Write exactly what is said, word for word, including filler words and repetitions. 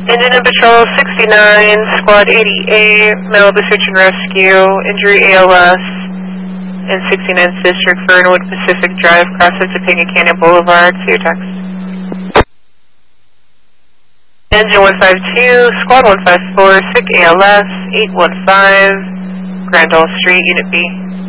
Engine and Patrol sixty-nine, Squad eighty-eight, Malibu Search and Rescue, injury A L S, in sixty-ninth District, Fernwood Pacific Drive, cross of Topanga Canyon Boulevard. See your text. Engine one five two, Squad one five four, Sick A L S, eight one five, Grand Ole Street, Unit B.